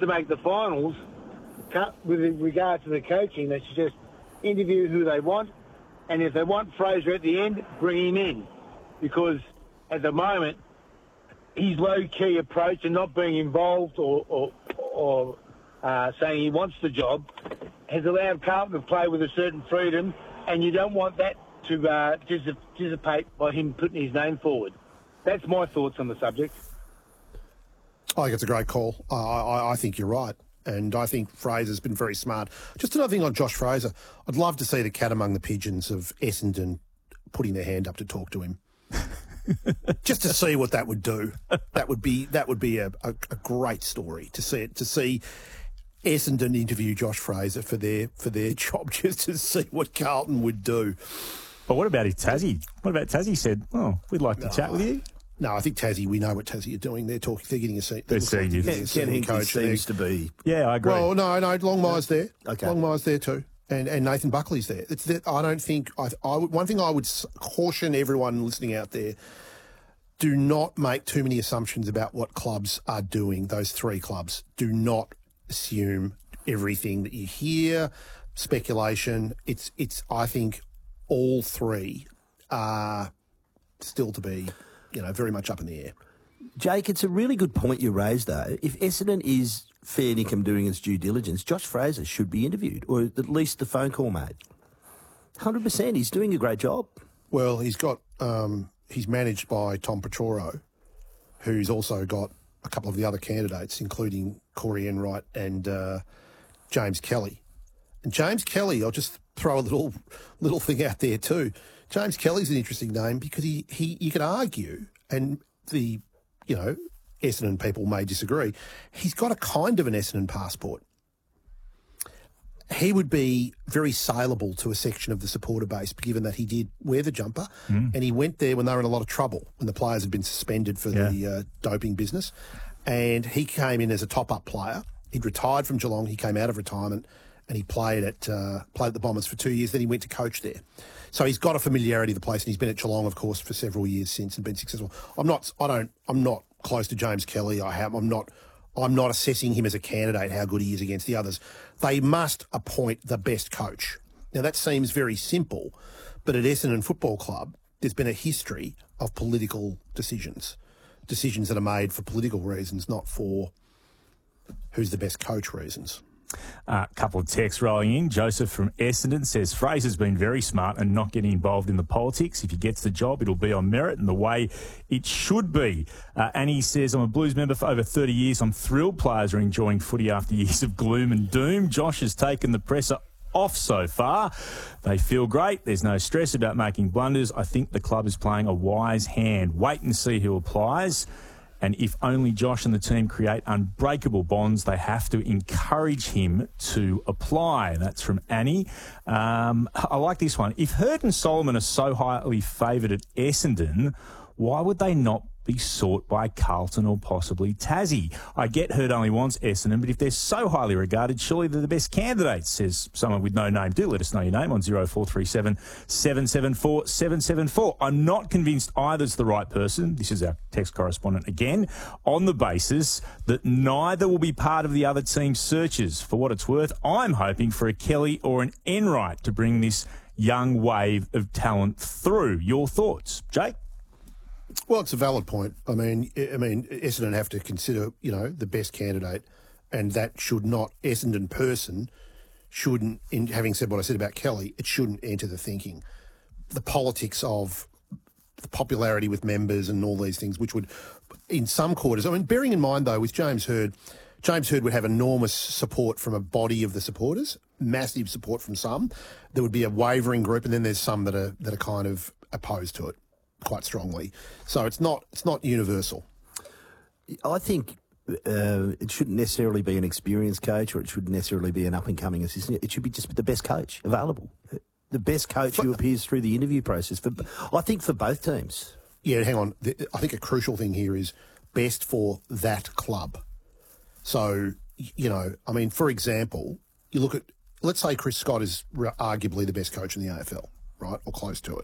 to make the finals, with regard to the coaching, they should just interview who they want, and if they want Fraser at the end, bring him in. Because at the moment, his low-key approach and not being involved or saying he wants the job has allowed Carlton to play with a certain freedom, and you don't want that to dissipate by him putting his name forward. That's my thoughts on the subject. I think it's a great call. I think you're right. And I think Fraser's been very smart. Just another thing on Josh Fraser. I'd love to see the cat among the pigeons of Essendon putting their hand up to talk to him. Just to see what that would do. That would be a great story to see Essendon interview Josh Fraser for their job, just to see what Carlton would do. But what about Tassie? What about Tassie said, we'd like to chat with you? No, I think Tassie, we know what Tassie are doing. They're getting a seat. They're senior. Ken Hinkley seems to be. Yeah, I agree. Well, no, Longmire's there. Okay. Longmire's there too. And Nathan Buckley's there. I don't think... one thing I would caution everyone listening out there, do not make too many assumptions about what clubs are doing, those three clubs. Do not assume everything that you hear, speculation. It's I think all three are still to be... very much up in the air. Jake, it's a really good point you raised, though. If Essendon is fair income doing its due diligence, Josh Fraser should be interviewed, or at least the phone call made. 100%. He's doing a great job. Well, he's managed by Tom Petoro, who's also got a couple of the other candidates, including Corey Enright and James Kelly. And James Kelly, I'll just throw a little thing out there too. James Kelly's an interesting name because he you could argue, and the Essendon people may disagree, he's got a kind of an Essendon passport. He would be very saleable to a section of the supporter base, given that he did wear the jumper, and he went there when they were in a lot of trouble, when the players had been suspended for the doping business, and he came in as a top-up player. He'd retired from Geelong. He came out of retirement, and he played at the Bombers for 2 years. Then he went to coach there. So he's got a familiarity of the place, and he's been at Geelong, of course, for several years since and been successful. I'm not close to James Kelly. I'm not assessing him as a candidate, how good he is against the others. They must appoint the best coach. Now, that seems very simple, but at Essendon Football Club, there's been a history of political decisions that are made for political reasons, not for who's the best coach reasons. A couple of texts rolling in. Joseph from Essendon says, Fraser's been very smart and not getting involved in the politics. If he gets the job, it'll be on merit and the way it should be. Annie says, I'm a Blues member for over 30 years. I'm thrilled players are enjoying footy after years of gloom and doom. Josh has taken the presser off so far. They feel great. There's no stress about making blunders. I think the club is playing a wise hand. Wait and see who applies. And if only Josh and the team create unbreakable bonds, they have to encourage him to apply. That's from Annie. I like this one. If Hurt and Solomon are so highly favoured at Essendon, why would they not be sought by Carlton or possibly Tassie? I get Hurt only wants Essendon, but if they're so highly regarded, surely they're the best candidates, says someone with no name. Do let us know your name on 0437 774 774. I'm not convinced either's the right person. This is our text correspondent again, on the basis that neither will be part of the other team's searches. For what it's worth, I'm hoping for a Kelly or an Enright to bring this young wave of talent through. Your thoughts, Jake? Well, it's a valid point. I mean, Essendon have to consider, the best candidate, and that should not, Essendon person shouldn't, in having said what I said about Kelly, it shouldn't enter the thinking. The politics of the popularity with members and all these things, which would, in some quarters, bearing in mind, though, with James Hird would have enormous support from a body of the supporters, massive support from some. There would be a wavering group, and then there's some that are kind of opposed to it quite strongly. So it's not universal. I think it shouldn't necessarily be an experienced coach, or it shouldn't necessarily be an up-and-coming assistant. It should be just the best coach available. The best coach who appears through the interview process. I think for both teams. Yeah, hang on. I think a crucial thing here is best for that club. So, for example, you look at, let's say Chris Scott is arguably the best coach in the AFL, right, or close to it.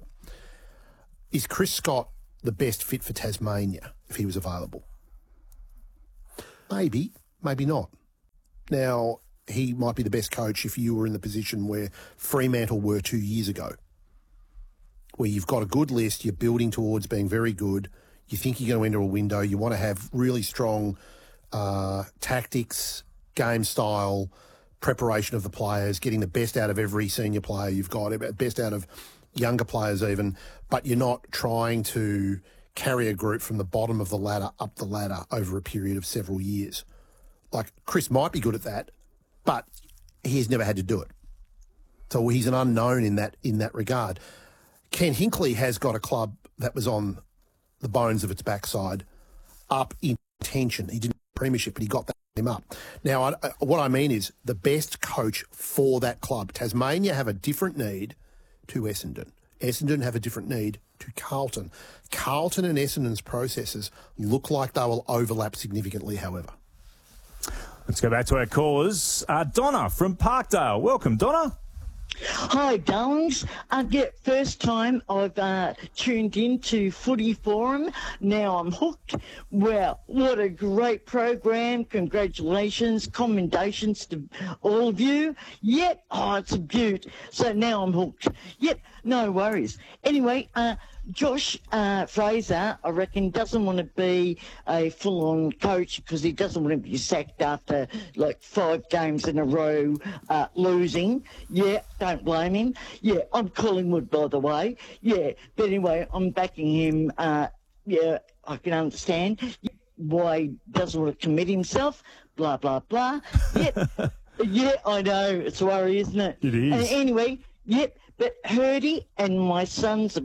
Is Chris Scott the best fit for Tasmania if he was available? Maybe, maybe not. Now, he might be the best coach if you were in the position where Fremantle were 2 years ago, where you've got a good list, you're building towards being very good, you think you're going to enter a window, you want to have really strong tactics, game style, preparation of the players, getting the best out of every senior player you've got, best out of younger players even, but you're not trying to carry a group from the bottom of the ladder up the ladder over a period of several years. Like, Chris might be good at that, but he's never had to do it. So he's an unknown in that regard. Ken Hinkley has got a club that was on the bones of its backside, up in tension. He didn't premiership, but he got that him up. Now, what I mean is the best coach for that club. Tasmania have a different need to Essendon. Essendon have a different need to Carlton. Carlton and Essendon's processes look like they will overlap significantly, however. Let's go back to our callers. Donna from Parkdale. Welcome, Donna. Hi, darlings. First time I've tuned into Footy Forum. Now I'm hooked. Well, what a great program. Congratulations. Commendations to all of you. Yep. Oh, it's a beaut. So now I'm hooked. Yep. No worries. Anyway, Josh Fraser, I reckon, doesn't want to be a full-on coach because he doesn't want to be sacked after, 5 games in a row losing. Yeah, don't blame him. Yeah, I'm Collingwood, by the way. Yeah, but anyway, I'm backing him. Yeah, I can understand why he doesn't want to commit himself, blah, blah, blah. Yep. Yeah, I know. It's a worry, isn't it? It is. Anyway, yep. But Hurdy and my son's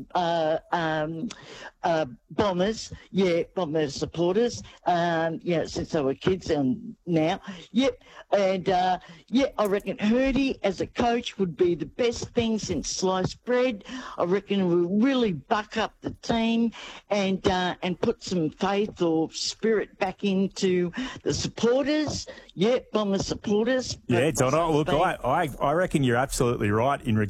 Bombers, Bombers supporters, since they were kids and now, yep. And, I reckon Hurdy as a coach would be the best thing since sliced bread. I reckon it would really buck up the team and put some faith or spirit back into the supporters. Yeah, Bombers supporters. Yeah, Donna, look, I reckon you're absolutely right in regard